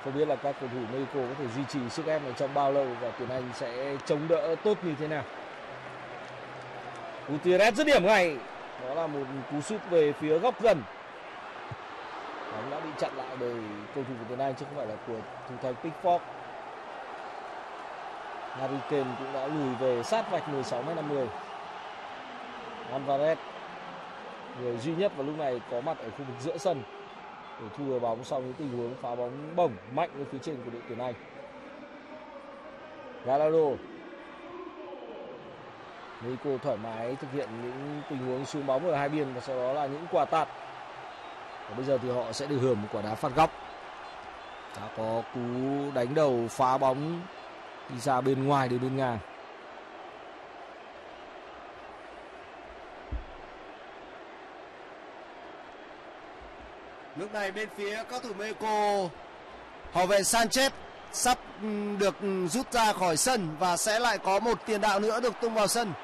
Không biết là các cầu thủ Mexico có thể duy trì sức ép này trong bao lâu và tuyển Anh sẽ chống đỡ tốt như thế nào. Gutierrez dứt điểm ngay. Đó là một cú sút về phía góc gần. Bóng đã bị chặn lại bởi cầu thủ của tuyển Anh chứ không phải là của thủ thành Pickford. Harry Kane cũng đã lùi về sát vạch 16m50. Alvarez, người duy nhất vào lúc này có mặt ở khu vực giữa sân để thu hồi bóng sau những tình huống phá bóng bổng mạnh ở phía trên của đội tuyển Anh. Gallardo, Mexico thoải mái thực hiện những tình huống xuống bóng ở hai biên và sau đó là những quả tạt. Và bây giờ thì họ sẽ được hưởng một quả đá phạt góc. Đã có cú đánh đầu phá bóng đi ra bên ngoài đến bên ngang. Lúc này bên phía các thủ Mexico, hậu vệ Sanchez sắp được rút ra khỏi sân và sẽ lại có một tiền đạo nữa được tung vào sân.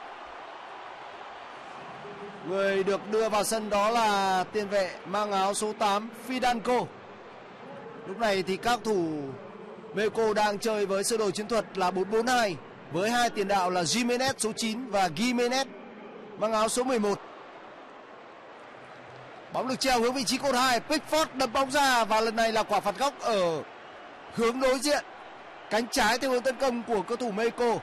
Người được đưa vào sân đó là tiền vệ mang áo số 8 Fidanco. Lúc này thì các thủ Mexico đang chơi với sơ đồ chiến thuật là 4-4-2 với hai tiền đạo là Giménez số 9 và Giménez mang áo số 11. Bóng được treo hướng vị trí cột 2, Pickford đập bóng ra và lần này là quả phạt góc ở hướng đối diện, cánh trái theo hướng tấn công của cầu thủ Mexico.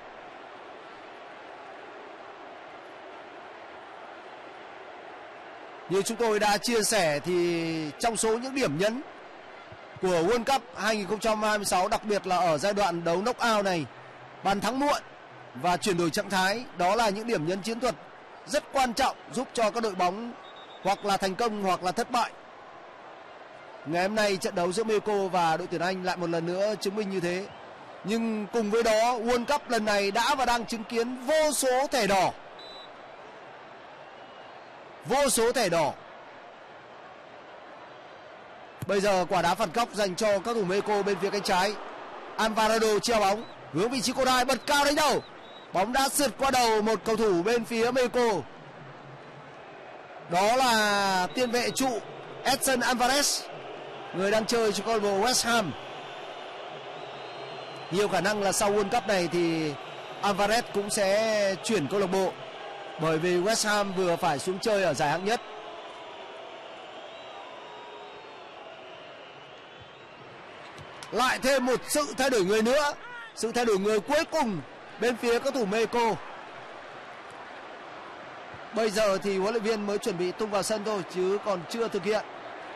Như chúng tôi đã chia sẻ thì trong số những điểm nhấn của World Cup 2026, đặc biệt là ở giai đoạn đấu knock-out này, bàn thắng muộn và chuyển đổi trạng thái, đó là những điểm nhấn chiến thuật rất quan trọng giúp cho các đội bóng hoặc là thành công hoặc là thất bại. Ngày hôm nay trận đấu giữa Mexico và đội tuyển Anh lại một lần nữa chứng minh như thế. Nhưng cùng với đó, World Cup lần này đã và đang chứng kiến vô số thẻ đỏ. Vô số thẻ đỏ. Bây giờ quả đá phạt góc dành cho các thủ Mexico bên phía cánh trái. Alvarado treo bóng hướng vị trí cột 2, bật cao đánh đầu. Bóng đã sượt qua đầu một cầu thủ bên phía Mexico. Đó là tiền vệ trụ Edson Alvarez, người đang chơi cho câu lạc bộ West Ham. Nhiều khả năng là sau World Cup này thì Alvarez cũng sẽ chuyển câu lạc bộ, bởi vì West Ham vừa phải xuống chơi ở giải hạng nhất. Lại thêm một sự thay đổi người nữa. Sự thay đổi người cuối cùng bên phía các thủ Mexico. Bây giờ thì huấn luyện viên mới chuẩn bị tung vào sân thôi chứ còn chưa thực hiện.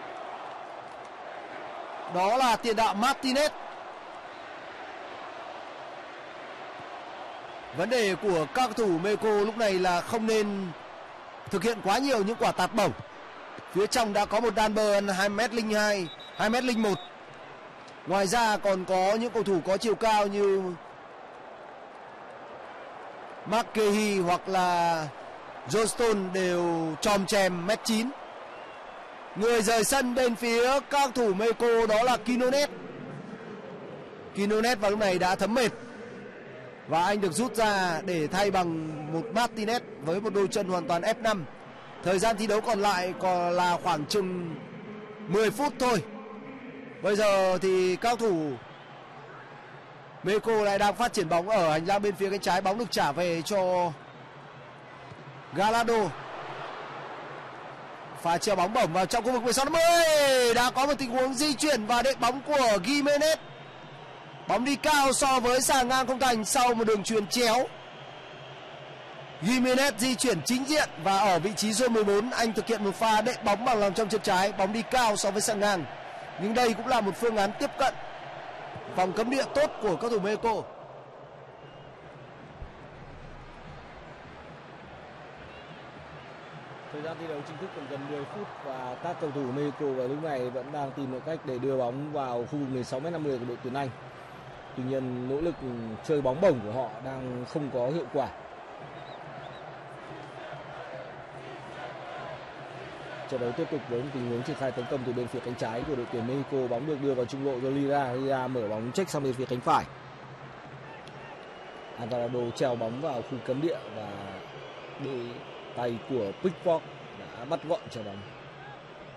Đó là tiền đạo Martinez. Vấn đề của các cầu thủ Mexico lúc này là không nên thực hiện quá nhiều những quả tạt bổng. Phía trong đã có một Danber 2m02, 2m01. Ngoài ra còn có những cầu thủ có chiều cao như McKehy hoặc là Johnston đều chòm chèm 1m9. Người rời sân bên phía các thủ Mexico đó là Quinones. Quinones vào lúc này đã thấm mệt và anh được rút ra để thay bằng một Martinez với một đôi chân hoàn toàn F5. Thời gian thi đấu còn lại còn là khoảng chừng 10 phút thôi. Bây giờ thì các thủ Mexico lại đang phát triển bóng ở hành lang bên phía cánh trái. Bóng được trả về cho Gallardo. Pha treo bóng bổng vào trong khu vực 16m. Đã có một tình huống di chuyển và đệm bóng của Giménez. Bóng đi cao so với xà ngang không thành sau một đường chuyền chéo. Giménez di chuyển chính diện và ở vị trí zone 14 anh thực hiện một pha đệm bóng bằng lòng trong chân trái. Bóng đi cao so với xà ngang. Nhưng đây cũng là một phương án tiếp cận phòng cấm địa tốt của các thủ Mexico. Thời gian thi đấu chính thức còn gần 10 phút và các cầu thủ Mexico vào lúc này vẫn đang tìm mọi cách để đưa bóng vào khu vực 16m50 của đội tuyển Anh. Tuy nhiên nỗ lực chơi bóng bổng của họ đang không có hiệu quả. Trận đấu tiếp tục với một tình huống triển khai tấn công từ bên phía cánh trái của đội tuyển Mexico. Bóng được đưa vào trung lộ cho Lira. Lira mở bóng check sang bên phía cánh phải. Alvarado treo bóng vào khu cấm địa và đôi tay của Pickford đã bắt gọn trái bóng.